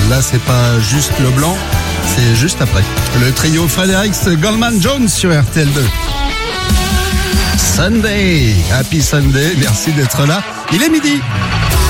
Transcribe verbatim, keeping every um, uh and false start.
Là, c'est pas juste le blanc, c'est juste après. Le trio Fredericks Goldman Jones sur R T L deux. Sunday, Happy Sunday, merci d'être là. Il est midi.